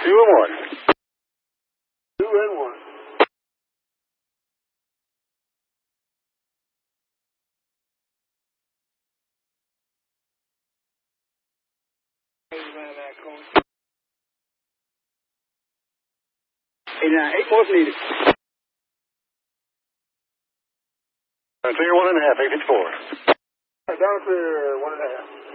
and 1. 2 and 1. Eight more needed. Clear 1.5, 854. Down to 1.5.